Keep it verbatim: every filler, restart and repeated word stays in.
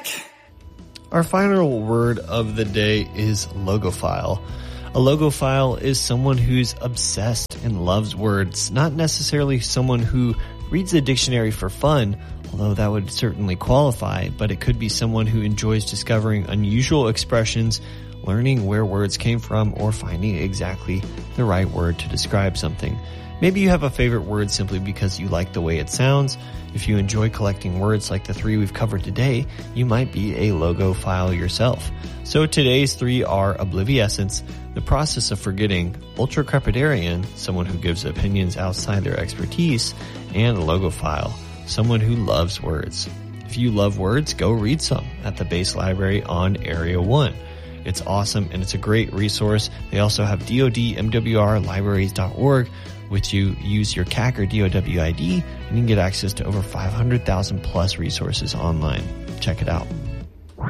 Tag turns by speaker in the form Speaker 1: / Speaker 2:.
Speaker 1: back.
Speaker 2: Our final word of the day is logophile. A logophile is someone who's obsessed and loves words, not necessarily someone who reads the dictionary for fun, although that would certainly qualify, but it could be someone who enjoys discovering unusual expressions, learning where words came from, or finding exactly the right word to describe something. Maybe you have a favorite word simply because you like the way it sounds. If you enjoy collecting words like the three we've covered today, you might be a logophile yourself. So today's three are obliviescence, the process of forgetting, ultracrepidarian, someone who gives opinions outside their expertise, and logophile, someone who loves words. If you love words, go read some at the Base Library on Area one. It's awesome and it's a great resource. They also have D O D M W R libraries dot org, which you use your C A C or D O W I D, and you can get access to over five hundred thousand plus resources online. Check it out.